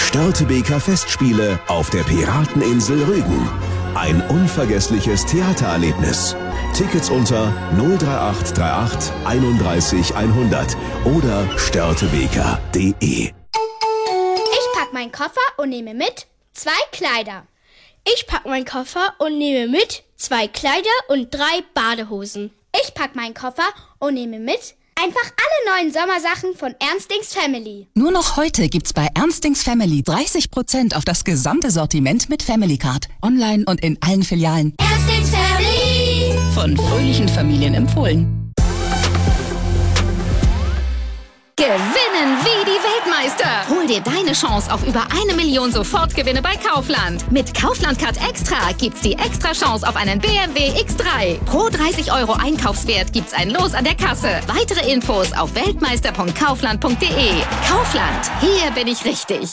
Störtebeker Festspiele auf der Pirateninsel Rügen. Ein unvergessliches Theatererlebnis. Tickets unter 03838 31 100 oder störtebeker.de. Ich pack meinen Koffer und nehme mit 2 Kleider. Ich pack meinen Koffer und nehme mit 2 Kleider und 3 Badehosen. Ich pack meinen Koffer und nehme mit einfach alle neuen Sommersachen von Ernstings Family. Nur noch heute gibt's bei Ernstings Family 30% auf das gesamte Sortiment mit Family Card. Online und in allen Filialen. Ernstings Family. Von fröhlichen Familien empfohlen. Gewinnen wie die Weltmeister. Hol dir deine Chance auf über 1 Million Sofortgewinne bei Kaufland. Mit Kaufland Card Extra gibt's die extra Chance auf einen BMW X3. Pro 30 € Einkaufswert gibt's ein Los an der Kasse. Weitere Infos auf weltmeister.kaufland.de. Kaufland, hier bin ich richtig.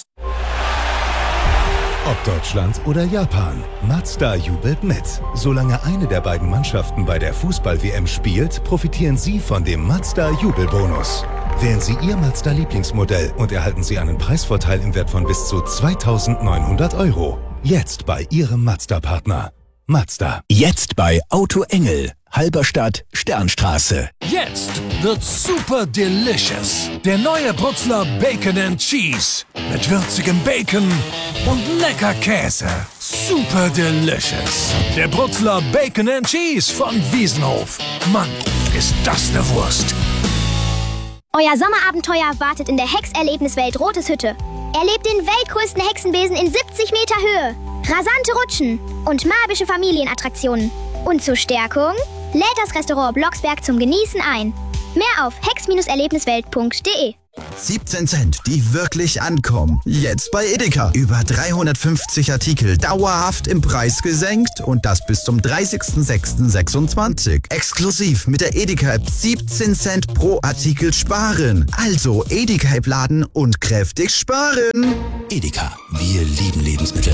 Ob Deutschland oder Japan, Mazda jubelt mit. Solange eine der beiden Mannschaften bei der Fußball-WM spielt, profitieren Sie von dem Mazda-Jubelbonus. Wählen Sie Ihr Mazda-Lieblingsmodell und erhalten Sie einen Preisvorteil im Wert von bis zu 2.900 €. Jetzt bei Ihrem Mazda-Partner. Mazda. Jetzt bei Auto Engel, Halberstadt, Sternstraße. Jetzt wird's super delicious. Der neue Brutzler Bacon and Cheese. Mit würzigem Bacon und lecker Käse. Super delicious. Der Brutzler Bacon and Cheese von Wiesenhof. Mann, ist das eine Wurst. Euer Sommerabenteuer wartet in der Hexerlebniswelt Rotes Hütte. Erlebt den weltgrößten Hexenbesen in 70 Meter Höhe, rasante Rutschen und magische Familienattraktionen. Und zur Stärkung lädt das Restaurant Blocksberg zum Genießen ein. Mehr auf hex-erlebniswelt.de. 17 Cent, die wirklich ankommen. Jetzt bei Edeka. Über 350 Artikel dauerhaft im Preis gesenkt und das bis zum 30.06.26. Exklusiv mit der Edeka-App 17 Cent pro Artikel sparen. Also Edeka-App laden und kräftig sparen. Edeka, wir lieben Lebensmittel.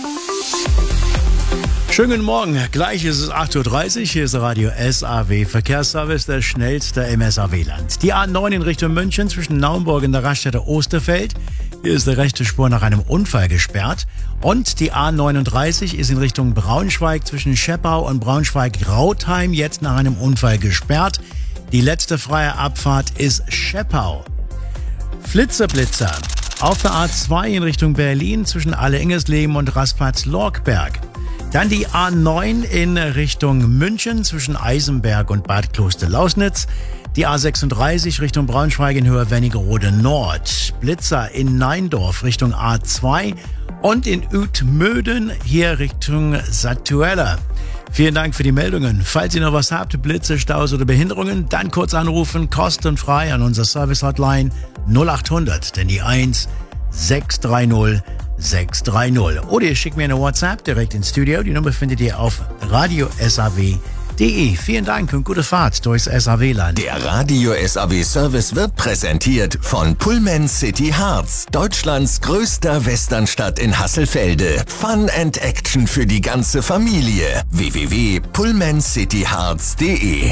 Schönen guten Morgen, gleich ist es 8.30 Uhr, hier ist Radio SAW Verkehrsservice, der schnellste im SAW-Land. Die A9 in Richtung München zwischen Naumburg und der Raststätte Osterfeld. Hier ist die rechte Spur nach einem Unfall gesperrt. Und die A39 ist in Richtung Braunschweig zwischen Scheppau und Braunschweig-Rautheim jetzt nach einem Unfall gesperrt. Die letzte freie Abfahrt ist Scheppau. Flitzer auf der A2 in Richtung Berlin zwischen Alle-Ingersleben und Rastplatz-Lorkberg. Dann die A9 in Richtung München zwischen Eisenberg und Bad Kloster-Lausnitz. Die A36 Richtung Braunschweig in Höhe Wernigerode Nord. Blitzer in Neindorf Richtung A2 und in Uetmöden hier Richtung Sattuella. Vielen Dank für die Meldungen. Falls ihr noch was habt, Blitze, Staus oder Behinderungen, dann kurz anrufen, kostenfrei an unser Service-Hotline 0800, denn die 1 630 630. Oder ihr schickt mir eine WhatsApp direkt ins Studio. Die Nummer findet ihr auf radiosaw.de. Vielen Dank und gute Fahrt durchs SAW-Land. Der Radio SAW Service wird präsentiert von Pullman City Harz, Deutschlands größter Westernstadt in Hasselfelde. Fun and Action für die ganze Familie. www.pullmancityharz.de.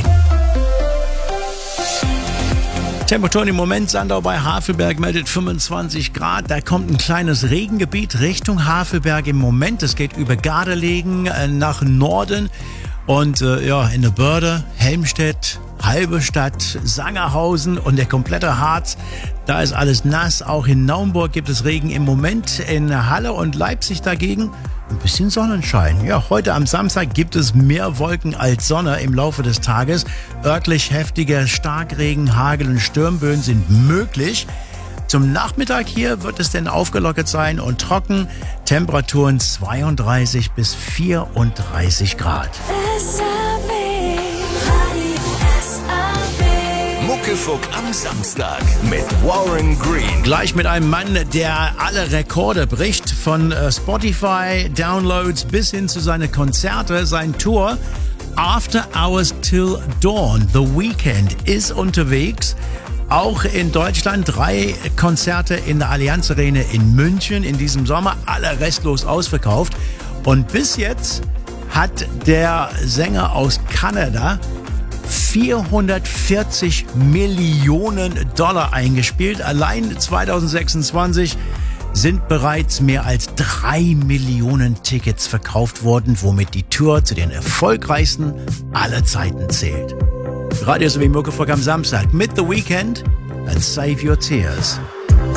Temperaturen im Moment, Sandau bei Havelberg meldet 25 Grad. Da kommt ein kleines Regengebiet Richtung Havelberg im Moment. Es geht über Gardelegen nach Norden. Und in der Börde, Helmstedt, Halberstadt, Sangerhausen und der komplette Harz, da ist alles nass. Auch in Naumburg gibt es Regen im Moment. In Halle und Leipzig dagegen ein bisschen Sonnenschein. Ja, heute am Samstag gibt es mehr Wolken als Sonne im Laufe des Tages. Örtlich heftiger Starkregen, Hagel und Sturmböen sind möglich. Zum Nachmittag hier wird es denn aufgelockert sein und trocken. Temperaturen 32 bis 34 Grad. Muckefuck am Samstag mit Warren Green. Gleich mit einem Mann, der alle Rekorde bricht, von Spotify, Downloads bis hin zu seinen Konzerte, sein Tour. After Hours Till Dawn, The Weeknd ist unterwegs. Auch in Deutschland 3 Konzerte in der Allianz Arena in München in diesem Sommer, alle restlos ausverkauft. Und bis jetzt hat der Sänger aus Kanada 440 Millionen $ eingespielt. Allein 2026 sind bereits mehr als 3 Millionen Tickets verkauft worden, womit die Tour zu den erfolgreichsten aller Zeiten zählt. Radio SW Muckefuck am Samstag mit The Weeknd und Save Your Tears.